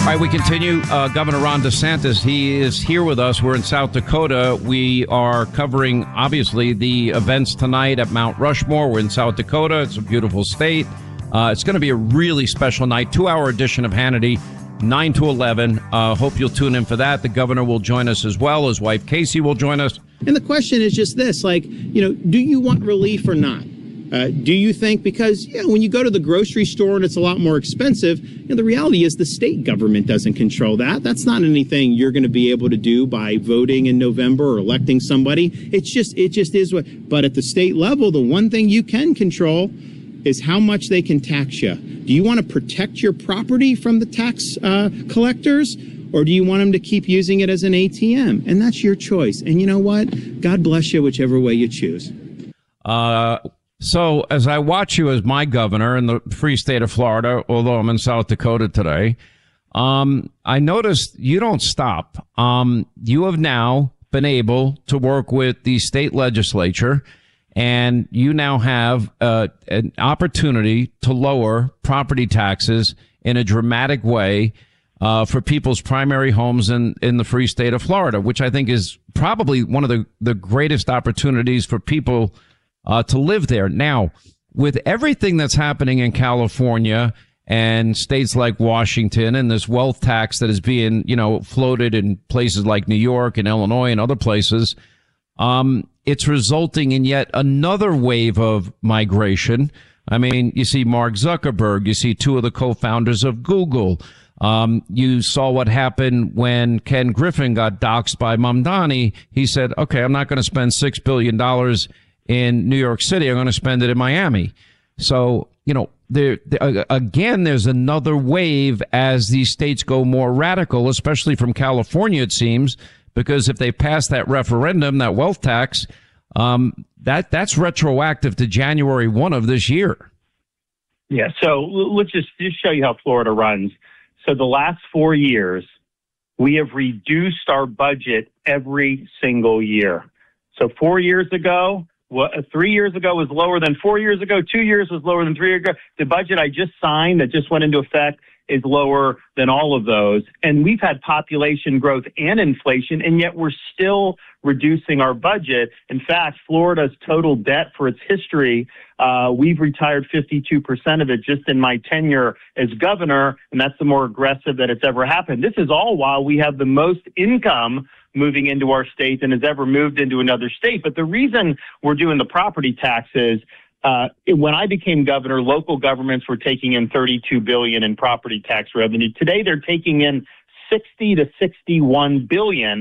All right, we continue. Governor Ron DeSantis, he is here with us. We're in South Dakota. We are covering, obviously, the events tonight at Mount Rushmore. We're in South Dakota. It's a beautiful state. It's going to be a really special night, 2-hour edition of Hannity, 9 to 11. Hope you'll tune in for that. The governor will join us as well. His wife, Casey, will join us. And the question is just this, do you want relief or not? Do you think, because when you go to the grocery store and it's a lot more expensive, the reality is the state government doesn't control that. That's not anything you're going to be able to do by voting in November or electing somebody. It just is what. But at the state level, the one thing you can control is how much they can tax you. Do you want to protect your property from the tax collectors? Or do you want them to keep using it as an ATM? And that's your choice. And you know what? God bless you, whichever way you choose. So as I watch you as my governor in the free state of Florida, although I'm in South Dakota today, I noticed you don't stop. You have now been able to work with the state legislature, and you now have an opportunity to lower property taxes in a dramatic way for people's primary homes in the free state of Florida, which I think is probably one of the greatest opportunities for people to live there. Now, with everything that's happening in California and states like Washington and this wealth tax that is being, floated in places like New York and Illinois and other places, it's resulting in yet another wave of migration. I mean, you see Mark Zuckerberg, you see two of the co-founders of Google. You saw what happened when Ken Griffin got doxxed by Mamdani. He said, okay, I'm not going to spend $6 billion in New York City. I'm going to spend it in Miami. So, again, there's another wave as these states go more radical, especially from California, it seems, because if they pass that referendum, that wealth tax, that's retroactive to January 1 of this year. Yeah. So let's just show you how Florida runs. So the last 4 years, we have reduced our budget every single year. So 4 years ago, 3 years ago was lower than 4 years ago. 2 years was lower than 3 years ago. The budget I just signed that just went into effect is lower than all of those. And we've had population growth and inflation, and yet we're still reducing our budget. In fact, Florida's total debt for its history, we've retired 52% of it just in my tenure as governor, and that's the more aggressive that it's ever happened. This is all while we have the most income moving into our state than has ever moved into another state. But the reason we're doing the property taxes, when I became governor, local governments were taking in $32 billion in property tax revenue. Today, they're taking in $60 to $61 billion.